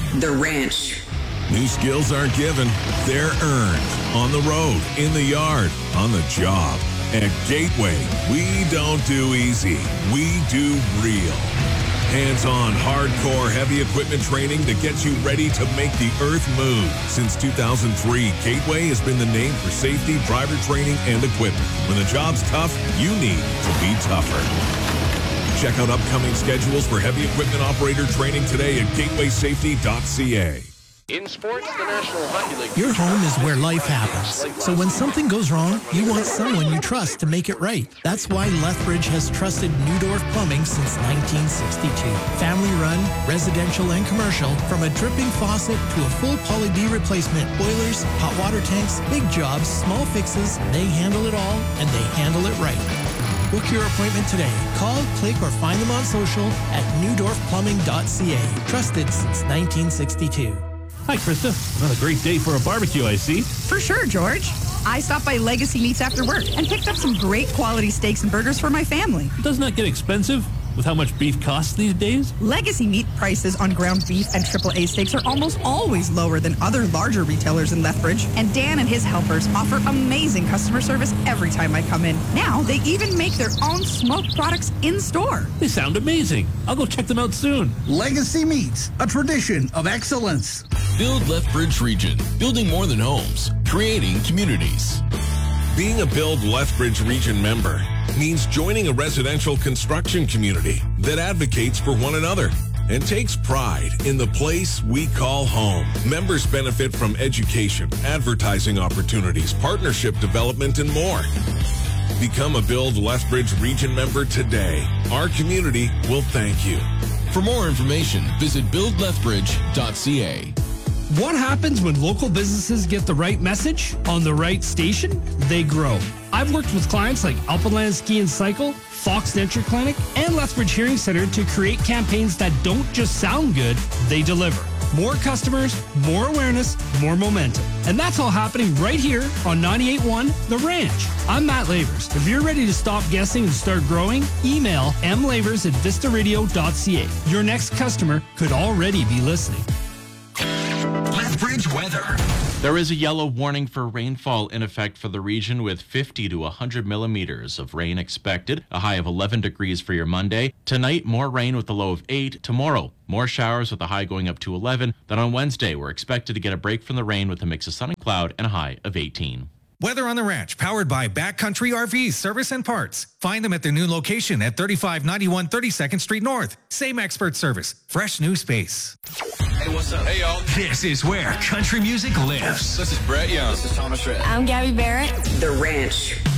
The Ranch. New skills aren't given, they're earned. On the road, in the yard, on the job. At Gateway, we don't do easy, we do real. Hands-on, hardcore, heavy equipment training to get you ready to make the earth move. Since 2003, Gateway has been the name for safety, driver training, and equipment. When the job's tough, you need to be tougher. Check out upcoming schedules for heavy equipment operator training today at gatewaysafety.ca. In sports, the National Hockey League. Your home is where life happens. So when something goes wrong, you want someone you trust to make it right. That's why Lethbridge has trusted Newdorf Plumbing since 1962. Family run, residential and commercial, from a dripping faucet to a full Poly D replacement, boilers, hot water tanks, big jobs, small fixes, they handle it all and they handle it right. Book your appointment today. Call, click, or find them on social at newdorfplumbing.ca. Trusted since 1962. Hi, Krista. Another great day for a barbecue, I see. For sure, George. I stopped by Legacy Meats after work and picked up some great quality steaks and burgers for my family. Doesn't that get expensive with how much beef costs these days? Legacy Meat prices on ground beef and AAA steaks are almost always lower than other larger retailers in Lethbridge, and Dan and his helpers offer amazing customer service every time I come in. Now, they even make their own smoked products in-store. They sound amazing. I'll go check them out soon. Legacy Meats, a tradition of excellence. Build Lethbridge Region, building more than homes, creating communities. Being a Build Lethbridge Region member means joining a residential construction community that advocates for one another and takes pride in the place we call home. Members benefit from education, advertising opportunities, partnership development, and more. Become a Build Lethbridge Region member today. Our community will thank you. For more information, visit buildlethbridge.ca. What happens when local businesses get the right message on the right station? They grow. I've worked with clients like Alpenland Ski and Cycle, Fox Denture Clinic, and Lethbridge Hearing Center to create campaigns that don't just sound good, they deliver. More customers, more awareness, more momentum. And that's all happening right here on 98.1 The Ranch. I'm Matt Lavers. If you're ready to stop guessing and start growing, email mlavers@vistaradio.ca. Your next customer could already be listening. Lethbridge weather. There is a yellow warning for rainfall in effect for the region with 50 to 100 millimeters of rain expected, a high of 11 degrees for your Monday. Tonight, more rain with a low of 8. Tomorrow, more showers with a high going up to 11. Then on Wednesday, we're expected to get a break from the rain with a mix of sun and cloud and a high of 18. Weather on the Ranch, powered by Backcountry RV Service and Parts. Find them at their new location at 3591 32nd Street North. Same expert service, fresh new space. Hey, what's up? Hey, y'all. This is where country music lives. This is Brett Young. This is Thomas Rhett. I'm Gabby Barrett. The Ranch.